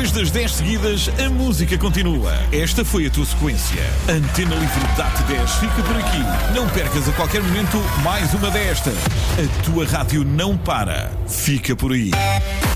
Depois das 10 seguidas, a música continua. Esta foi a tua sequência. Antena Livre Date 10 fica por aqui. Não percas a qualquer momento mais uma destas. A tua rádio não para. Fica por aí.